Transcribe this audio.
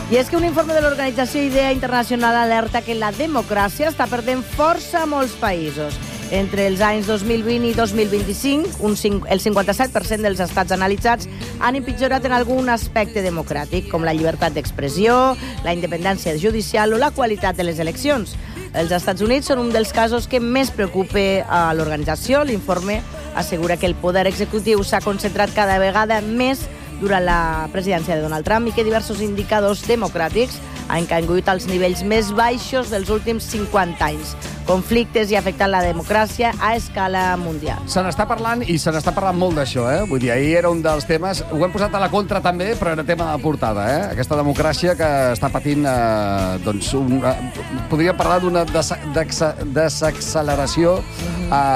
I és que un informe de l'Organització IDEA Internacional alerta que la democràcia està perdent força a molts països. Entre els anys 2020 i 2025, el 57% dels estats analitzats han empitjorat en algun aspecte democràtic, com la llibertat d'expressió, la independència judicial o la qualitat de les eleccions. Els Estats Units són un dels casos que més preocupa a l'organització. L'informe assegura que el poder executiu s'ha concentrat cada vegada més durant la presidència de Donald Trump i que diversos indicadors democràtics han caigut als nivells més baixos dels últims 50 anys. Conflictes i afectant la democràcia a escala mundial. Se n'està parlant, i se n'està parlant molt d'això, Vull dir, ahir era un dels temes... Ho hem posat a la contra, també, però era tema de portada, Aquesta democràcia que està patint, podríem parlar d'una desacceleració